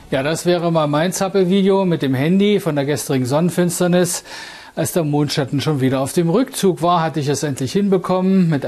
Ja, das wäre mal mein Zappelvideo mit dem Handy von der gestrigen Sonnenfinsternis. Als der Mondschatten schon wieder auf dem Rückzug war, hatte ich es endlich hinbekommen, mit